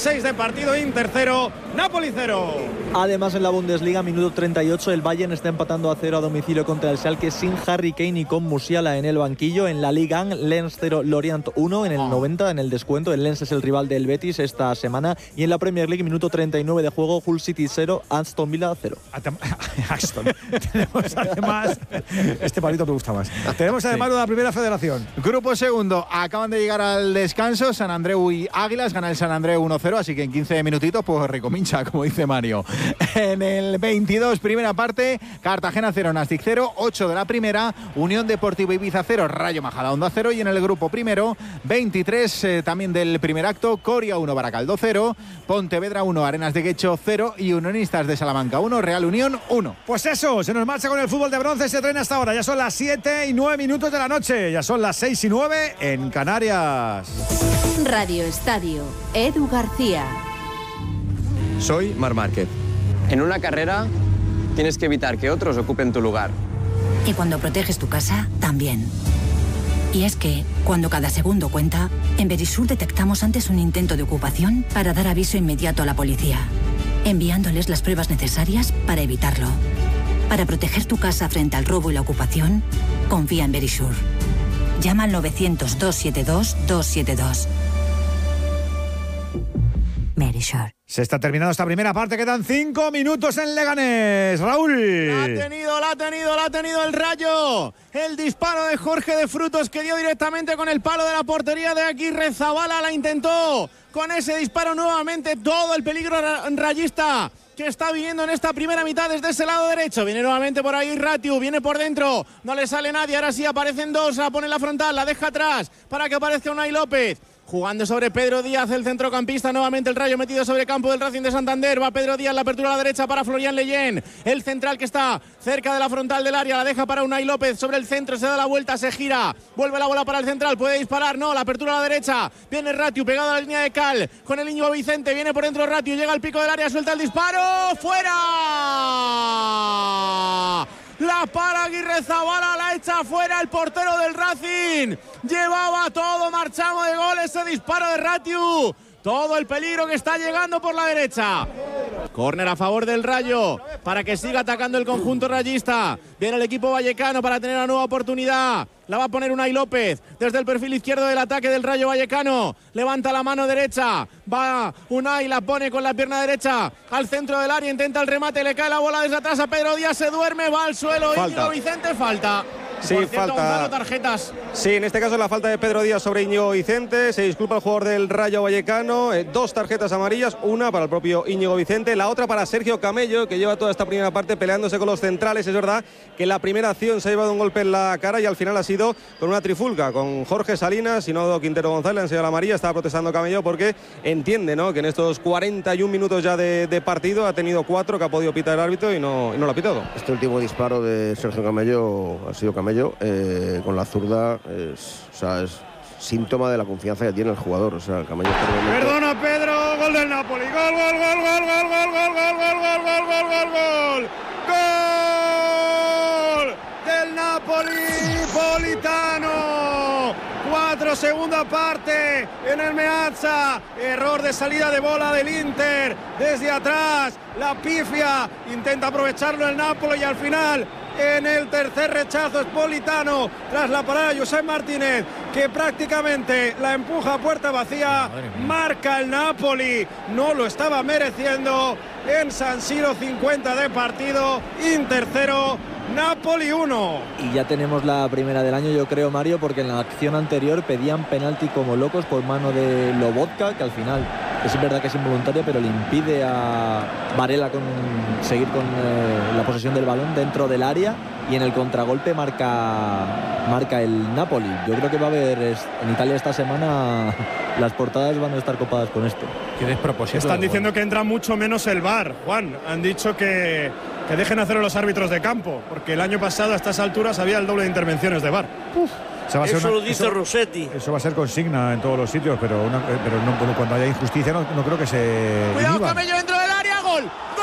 26 de partido, Inter 0, Napoli 0. Además, en la Bundesliga, minuto 38, el Bayern está empatando a 0 a domicilio contra el Schalke sin Harry Kane y con Musiala en el banquillo. En la Liga 1, Lens 0, Lorient 1 en el 90, en el descuento. El Lens es el rival del Betis esta semana. Y en la Premier League, minuto 39 de juego, Hull City 0, Aston Villa 0. Aston. Tenemos además, este palito me gusta más. Tenemos además de la Primera Federación. Grupo segundo, acaban de llegar al descanso Sant Andreu y Águilas, gana el Sant Andreu 1-0, así que en 15 minutitos pues recomincha, como dice Mario. En el 22, primera parte, Cartagena 0, Nastic 0, 8 de la primera, Unión Deportiva Ibiza 0, Rayo Majadahonda 0, y en el grupo primero, 23 también del primer acto, Coria 1, Baracaldo 0, Pontevedra 1, Arenas de Guecho 0 y Unionistas de Salamanca 1, Real Unión 1. Pues eso, se nos marcha con el fútbol de bronce, se traen hasta ahora. Ya son las 7:09 de la noche, ya son las 6:09 en Canarias. Radio Estadio, Edu García. Soy Marc Márquez. En una carrera tienes que evitar que otros ocupen tu lugar. Y cuando proteges tu casa, también. Y es que, cuando cada segundo cuenta, en Verisur detectamos antes un intento de ocupación para dar aviso inmediato a la policía, enviándoles las pruebas necesarias para evitarlo. Para proteger tu casa frente al robo y la ocupación, confía en Verisur. Llama al 900-272-272. Verisur. Se está terminando esta primera parte, quedan 5 minutos en Leganés. Raúl. La ha tenido el Rayo. El disparo de Jorge de Frutos que dio directamente con el palo de la portería de Aguirre Zabala. La intentó con ese disparo nuevamente. Todo el peligro rayista que está viniendo en esta primera mitad desde ese lado derecho. Viene nuevamente por ahí Ratiu, viene por dentro. No le sale nadie, ahora sí aparecen dos. La pone en la frontal, la deja atrás para que aparezca Unai López. Jugando sobre Pedro Díaz, el centrocampista, nuevamente el Rayo metido sobre campo del Racing de Santander. Va Pedro Díaz, la apertura a la derecha para Florian Leyen. El central que está cerca de la frontal del área, la deja para Unai López sobre el centro, se da la vuelta, se gira. Vuelve la bola para el central, puede disparar, no, la apertura a la derecha. Viene Ratiu, pegado a la línea de cal, con el Íñigo Vicente, viene por dentro Ratiu, llega al pico del área, suelta el disparo, ¡fuera! La para Aguirre Zabala, la echa fuera el portero del Racing. Llevaba todo, marchamos de gol ese disparo de Ratiu. Todo el peligro que está llegando por la derecha. Córner a favor del Rayo para que siga atacando el conjunto rayista. Viene el equipo vallecano para tener una nueva oportunidad. La va a poner Unai López desde el perfil izquierdo del ataque del Rayo Vallecano. Levanta la mano derecha. Va Unai, la pone con la pierna derecha al centro del área. Intenta el remate, le cae la bola desde atrás a Pedro Díaz. Se duerme, va al suelo. Íñigo Vicente, falta. Sí, por cierto, falta. Gonzalo, tarjetas. Sí, en este caso la falta de Pedro Díaz sobre Íñigo Vicente. Se disculpa el jugador del Rayo Vallecano. 2 tarjetas amarillas, una para el propio Íñigo Vicente, la otra para Sergio Camello, que lleva toda esta primera parte peleándose con los centrales. Es verdad que la primera acción se ha llevado un golpe en la cara y al final ha sido con una trifulca, con Jorge Salinas y no Quintero González. Le han enseñado la amarilla, estaba protestando Camello porque entiende, ¿no?, que en estos 41 minutos ya de partido ha tenido 4 que ha podido pitar el árbitro y no lo ha pitado. Este último disparo de Sergio Camello ha sido Camello. Con la zurda es síntoma de la confianza que tiene el jugador. O sea, el Camello está realmente... Perdona Pedro, gol del Napoli. Gol del Napoli, Politano. 4, segunda parte en el Meazza. Error de salida de bola del Inter desde atrás. La pifia, intenta aprovecharlo el Napoli y al final en el tercer rechazo es Politano tras la parada de Josep Martínez, que prácticamente la empuja a puerta vacía. Marca el Napoli, no lo estaba mereciendo en San Siro. 50 de partido, Inter 0, Napoli 1. Y ya tenemos la primera del año, yo creo, Mario, porque en la acción anterior pedían penalti como locos por mano de Lobotka, que al final es verdad que es involuntaria, pero le impide a Varela seguir con la posesión del balón dentro del área, y en el contragolpe marca el Napoli. Yo creo que va a haber en Italia esta semana, las portadas van a estar copadas con esto. Qué despropósito. Están diciendo que entra mucho menos el VAR, Juan. Han dicho que dejen hacerlo los árbitros de campo, porque el año pasado a estas alturas había el doble de intervenciones de VAR. Eso lo dice Rossetti. Eso va a ser consigna en todos los sitios, pero no, cuando haya injusticia no creo que se... Cuidado, inhiban. Camello dentro del área, gol.